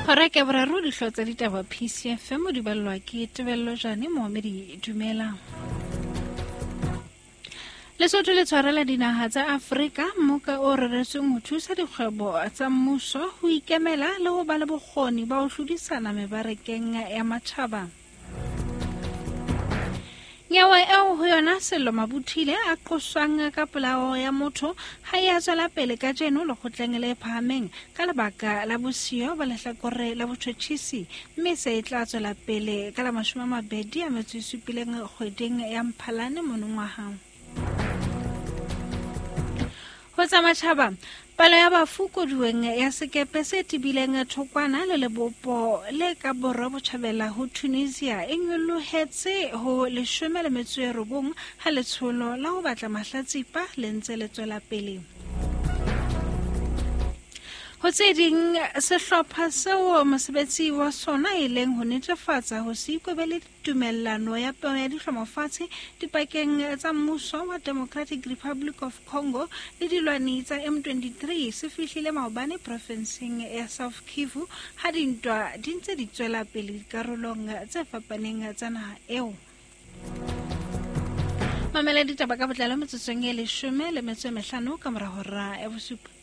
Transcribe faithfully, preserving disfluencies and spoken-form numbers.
Hora ke boraro di hlotsa ditaba P C F M di ballwa ke Tebello Jane Mohamedi dumela. Lesotho le tshwarela dinaha tsa Afrika moka o reretsweng ho thusa dikgwebo tsa mmuso ho ikemela le ho ba le bokgoni ba ho hlodisana mebarekeng ya matjhaba. Nyawa eo ho yona Sello Mabuthile a qoswang ka polao ya motho ha ya tswela pele ka jeno le kgotleng le phahameng ka lebaka la bosiyo ba lehlakore la botjhotjhisi mme se e tla tswela pele ka la mashome a mabedi a metso e supileng kgweding ya Mphalane monongwaha. Ho tsa matjhaba, palo ya bafu koduweng ya sekepe se tibileng thokwana le lebopo le ka borwa botjhabela ho Tunisia e nyolohetse ho leshome le metso e robong ha letsholo la ho batla mahlatsipa le ntse le tswela pele. Ho tse ding sehlopha seo mosebetsi wa sona e leng ho netefatsa ho se ikobele tumellano ya peo ya dihlomofatshe dipakeng tsa mmuso wa Democratic Republic of Congo le dilwani tsa M twenty-three se fihlile maobane provinseng ya South Kivu ha dintwa di ntse di tswela pele dikarolong tse fapaneng tsa naha eo. Mamela ditaba ka botlalo metsotsong e leshome le metso e mehlano ka mora hora ya bosupa.